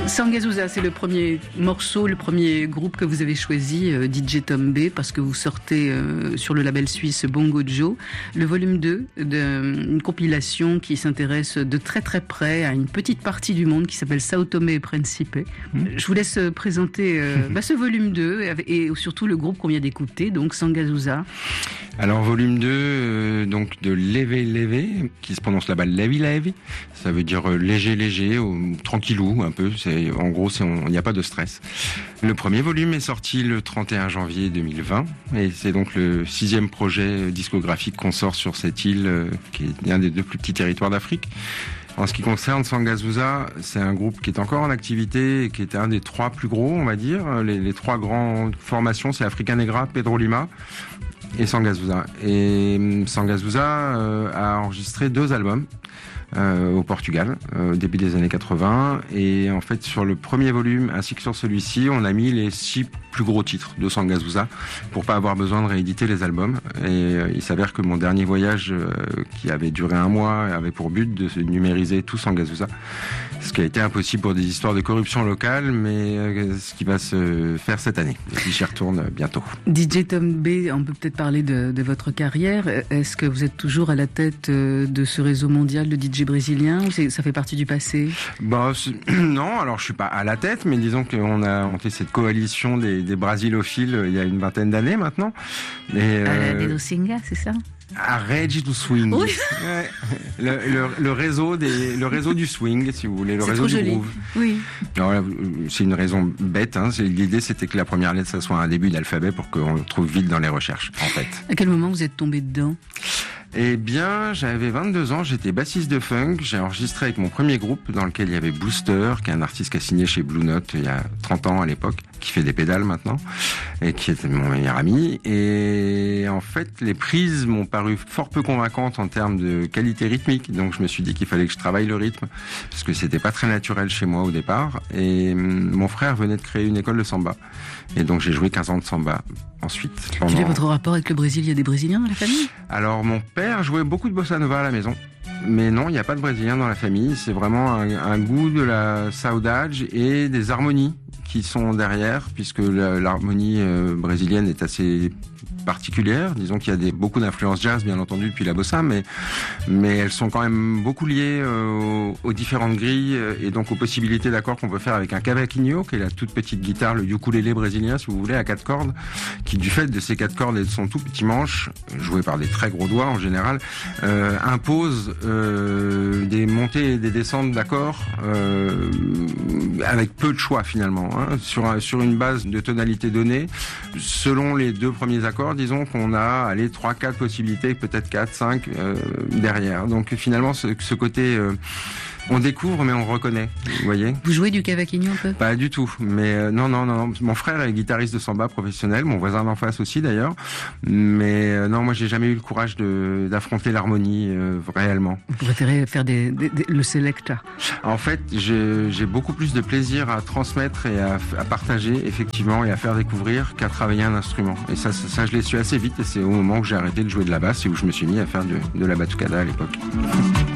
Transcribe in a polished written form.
Sangazusa, c'est le premier morceau, le premier groupe que vous avez choisi, DJ Tom B, parce que vous sortez sur le label suisse Bongo Joe, le volume 2 d'une compilation qui s'intéresse de très très près à une petite partie du monde qui s'appelle Sao Tomé et Principe. Je vous laisse présenter ce volume 2 et surtout le groupe qu'on vient d'écouter, donc Sangazusa. Alors volume 2 donc de Leve Leve, qui se prononce là-bas Levi Levi, ça veut dire léger, tranquillou un peu, en gros il n'y a pas de stress. Le premier volume est sorti le 31 janvier 2020 et c'est donc le 6e projet discographique qu'on sort sur cette île qui est un des 2 plus petits territoires d'Afrique. En ce qui concerne Sangazusa, c'est un groupe qui est encore en activité et qui était un des 3 plus gros, on va dire. Les 3 grandes formations, c'est Africa Negra, Pedro Lima et Sangazusa. Et Sangazusa a enregistré 2 albums au Portugal, au début des années 80. Et en fait, sur le premier volume, ainsi que sur celui-ci, on a mis les 6 plus gros titres de Sangazusa pour pas avoir besoin de rééditer les albums. Et il s'avère que mon dernier voyage, qui avait duré 1 mois, avait pour but de se numériser tout Sangazusa. Ce qui a été impossible pour des histoires de corruption locale, mais ce qui va se faire cette année. Et puis j'y retourne bientôt. DJ Tom B, on peut peut-être parler de votre carrière. Est-ce que vous êtes toujours à la tête de ce réseau mondial de DJ brésiliens ou ça fait partie du passé? Non, alors je suis pas à la tête, mais disons qu'on a monté cette coalition des brasilophiles il y a une 20aine d'années maintenant. Et, des Docinga, c'est ça? À Rede do Swing. Oui. Ouais. Le réseau du swing, si vous voulez, le c'est réseau du joli. groove. Oui. Alors, c'est une raison bête, l'idée c'était que la première lettre ça soit un début d'alphabet pour qu'on le trouve vite dans les recherches, en fait. À quel moment vous êtes tombé dedans? Eh bien, j'avais 22 ans, j'étais bassiste de funk, j'ai enregistré avec mon premier groupe dans lequel il y avait Booster, qui est un artiste qui a signé chez Blue Note il y a 30 ans à l'époque, qui fait des pédales maintenant, et qui était mon meilleur ami. Et en fait, les prises m'ont paru fort peu convaincantes en termes de qualité rythmique, donc je me suis dit qu'il fallait que je travaille le rythme, parce que c'était pas très naturel chez moi au départ. Et mon frère venait de créer une école de samba, et donc j'ai joué 15 ans de samba. Ensuite, Quel est votre rapport avec le Brésil? Il y a des Brésiliens dans la famille? Alors, mon père jouait beaucoup de bossa nova à la maison. Mais non, il n'y a pas de Brésiliens dans la famille. C'est vraiment un goût de la saudade et des harmonies qui sont derrière, puisque l'harmonie brésilienne est assez particulière. Disons qu'il y a beaucoup d'influences jazz, bien entendu, depuis la bossa, mais elles sont quand même beaucoup liées aux différentes grilles et donc aux possibilités d'accords qu'on peut faire avec un cavaquinho, qui est la toute petite guitare, le ukulélé brésilien, si vous voulez, à 4 cordes, qui, du fait de ses 4 cordes et de son tout petit manche, joué par des très gros doigts en général, impose des montées et des descentes d'accords avec peu de choix finalement, sur une base de tonalité donnée. Selon les 2 premiers accords, disons qu'on a 3-4 possibilités, peut-être 4-5 derrière. Donc finalement, ce côté... on découvre, mais on reconnaît, vous voyez. Vous jouez du cavaquinho un peu? Pas du tout, mais non. Mon frère est guitariste de samba professionnel, mon voisin d'en face aussi d'ailleurs. Mais non, moi j'ai jamais eu le courage d'affronter l'harmonie réellement. Vous préférez faire le selecta? En fait, j'ai beaucoup plus de plaisir à transmettre et à partager, effectivement, et à faire découvrir qu'à travailler un instrument. Et ça je l'ai su assez vite, et c'est au moment où j'ai arrêté de jouer de la basse et où je me suis mis à faire de la batucada à l'époque.